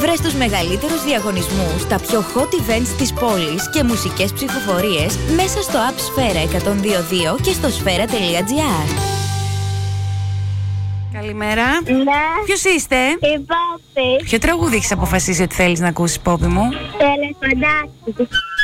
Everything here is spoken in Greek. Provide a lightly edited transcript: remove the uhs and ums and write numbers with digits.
Βρες τους μεγαλύτερους διαγωνισμούς, τα πιο hot events της πόλης και μουσικές ψηφοφορίες μέσα στο App Sfera 102.2 και στο sfera.gr. Καλημέρα. Ναι. Ποιος είστε? Η Πόπη. Ποιο τραγούδι έχεις αποφασίσει ότι θέλεις να ακούσεις, Πόπη μου? Ελεφαντάκι.